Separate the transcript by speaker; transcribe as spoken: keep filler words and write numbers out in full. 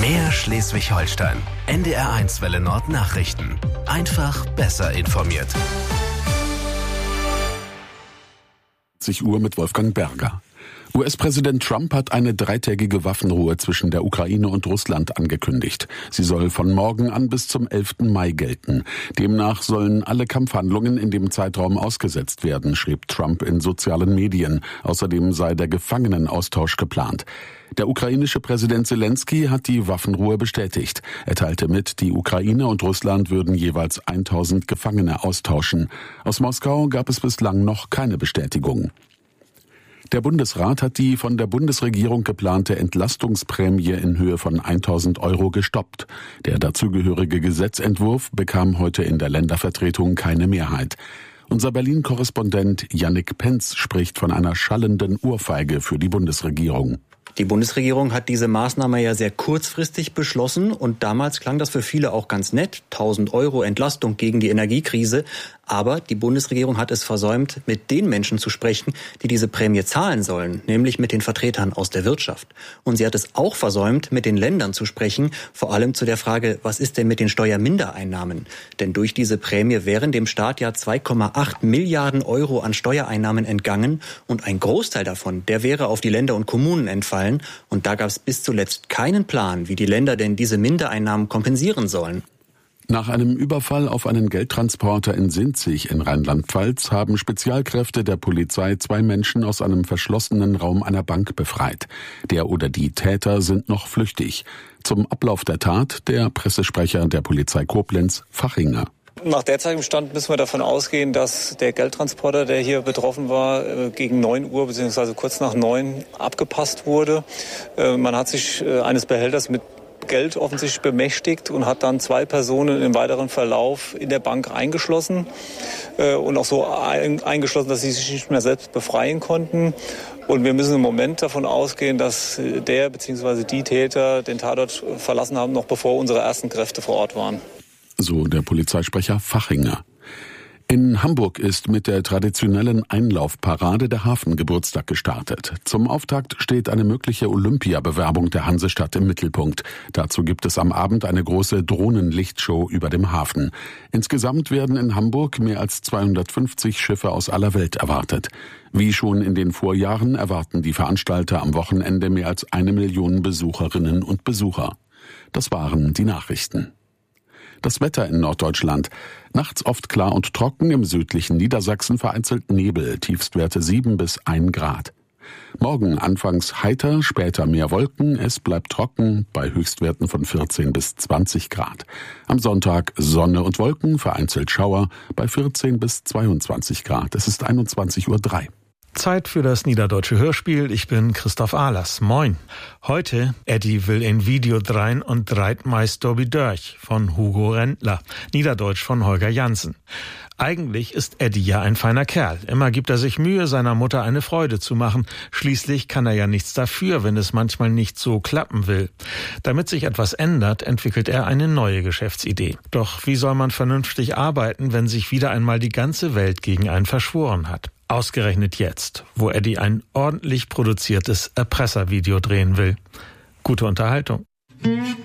Speaker 1: Mehr Schleswig-Holstein. N D R eins Welle Nord Nachrichten. Einfach besser informiert.
Speaker 2: zwanzig Uhr mit Wolfgang Berger. U S-Präsident Trump hat eine dreitägige Waffenruhe zwischen der Ukraine und Russland angekündigt. Sie soll von morgen an bis zum elften Mai gelten. Demnach sollen alle Kampfhandlungen in dem Zeitraum ausgesetzt werden, schrieb Trump in sozialen Medien. Außerdem sei der Gefangenenaustausch geplant. Der ukrainische Präsident Selenskyj hat die Waffenruhe bestätigt. Er teilte mit, die Ukraine und Russland würden jeweils tausend Gefangene austauschen. Aus Moskau gab es bislang noch keine Bestätigung. Der Bundesrat hat die von der Bundesregierung geplante Entlastungsprämie in Höhe von tausend Euro gestoppt. Der dazugehörige Gesetzentwurf bekam heute in der Ländervertretung keine Mehrheit. Unser Berlin-Korrespondent Yannick Penz spricht von einer schallenden Ohrfeige für die Bundesregierung.
Speaker 3: Die Bundesregierung hat diese Maßnahme ja sehr kurzfristig beschlossen und damals klang das für viele auch ganz nett. tausend Euro Entlastung gegen die Energiekrise. Aber die Bundesregierung hat es versäumt, mit den Menschen zu sprechen, die diese Prämie zahlen sollen, nämlich mit den Vertretern aus der Wirtschaft. Und sie hat es auch versäumt, mit den Ländern zu sprechen, vor allem zu der Frage, was ist denn mit den Steuermindereinnahmen? Denn durch diese Prämie wären dem Staat ja zwei Komma acht Milliarden Euro an Steuereinnahmen entgangen und ein Großteil davon, der wäre auf die Länder und Kommunen entfallen. Und da gab es bis zuletzt keinen Plan, wie die Länder denn diese Mindereinnahmen kompensieren sollen.
Speaker 2: Nach einem Überfall auf einen Geldtransporter in Sinzig in Rheinland-Pfalz haben Spezialkräfte der Polizei zwei Menschen aus einem verschlossenen Raum einer Bank befreit. Der oder die Täter sind noch flüchtig. Zum Ablauf der Tat der Pressesprecher der Polizei Koblenz, Fachinger.
Speaker 4: Nach derzeitigem Stand müssen wir davon ausgehen, dass der Geldtransporter, der hier betroffen war, gegen neun Uhr bzw. kurz nach neun abgepasst wurde. Man hat sich eines Behälters mit Geld offensichtlich bemächtigt und hat dann zwei Personen im weiteren Verlauf in der Bank eingeschlossen und auch so eingeschlossen, dass sie sich nicht mehr selbst befreien konnten. Und wir müssen im Moment davon ausgehen, dass der bzw. die Täter den Tatort verlassen haben, noch bevor unsere ersten Kräfte vor Ort waren.
Speaker 2: So der Polizeisprecher Fachinger. In Hamburg ist mit der traditionellen Einlaufparade der Hafengeburtstag gestartet. Zum Auftakt steht eine mögliche Olympiabewerbung der Hansestadt im Mittelpunkt. Dazu gibt es am Abend eine große Drohnenlichtshow über dem Hafen. Insgesamt werden in Hamburg mehr als zweihundertfünfzig Schiffe aus aller Welt erwartet. Wie schon in den Vorjahren erwarten die Veranstalter am Wochenende mehr als eine Million Besucherinnen und Besucher. Das waren die Nachrichten. Das Wetter in Norddeutschland. Nachts oft klar und trocken, im südlichen Niedersachsen vereinzelt Nebel, Tiefstwerte sieben bis ein Grad. Morgen anfangs heiter, später mehr Wolken, es bleibt trocken, bei Höchstwerten von vierzehn bis zwanzig Grad. Am Sonntag Sonne und Wolken, vereinzelt Schauer, bei vierzehn bis zweiundzwanzig Grad. Es ist einundzwanzig Uhr drei.
Speaker 5: Zeit für das Niederdeutsche Hörspiel. Ich bin Christoph Ahlers. Moin. Heute Eddie will ein Video drein und dreit meist dobi durch von Hugo Rendler. Niederdeutsch von Holger Jansen. Eigentlich ist Eddie ja ein feiner Kerl. Immer gibt er sich Mühe, seiner Mutter eine Freude zu machen. Schließlich kann er ja nichts dafür, wenn es manchmal nicht so klappen will. Damit sich etwas ändert, entwickelt er eine neue Geschäftsidee. Doch wie soll man vernünftig arbeiten, wenn sich wieder einmal die ganze Welt gegen einen verschworen hat? Ausgerechnet jetzt, wo Eddie ein ordentlich produziertes Erpresservideo drehen will. Gute Unterhaltung.